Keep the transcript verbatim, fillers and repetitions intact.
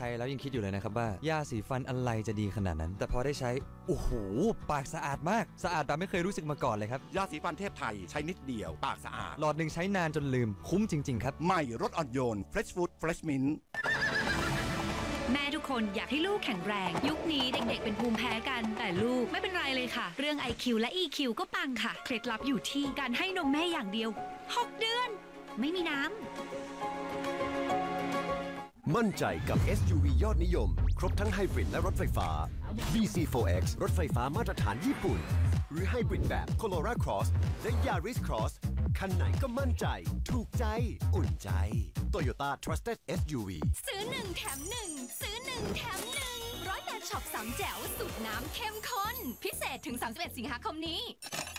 ช้แล้วยังคิดอยู่เลยนะครับว่ายาสีฟันอะไรจะดีขนาดนั้นแต่พอได้ใช้โอ้โหปากสะอาดมากสะอาดแบบไม่เคยรู้สึกมาก่อนเลยครับยาสีฟันเทพไทยใช้นิดเดียวปากสะอาดหลอดหนึ่งใช้นานจนลืมคุ้มจริงๆครับใหม่รสอ่อนโยน Fresh Food Fresh Mint แม่ทุกคนอยากให้ลูกแข็งแรงยุคนี้เด็กๆเป็นภูมิแพ้กันแต่ลูกไม่เป็นไรเลยค่ะเรื่อง ไอ คิว และ อี คิว ก็ปังค่ะเคล็ดลับอยู่ที่การให้นมแม่อย่างเดียวหกเดือนไม่มีน้ำมั่นใจกับ เอส ยู วี ยอดนิยมครบทั้งไฮบริดและรถไฟฟ้า บี ซี โฟร์ เอ็กซ์ รถไฟฟ้ามาตรฐานญี่ปุ่นหรือไฮบริดแบบ Corolla Cross และ Yaris Cross คันไหนก็มั่นใจถูกใจอุ่นใจ Toyota Trusted เอส ยู วีซื้อหนึ่งแถมหนึ่งซื้อหนึ่งแถมหนึ่งร้อยแปดช็อปสามแจ๋วสูตรน้ำเข้มข้นพิเศษถึงสามสิบเอ็ดสิงหาคมนี้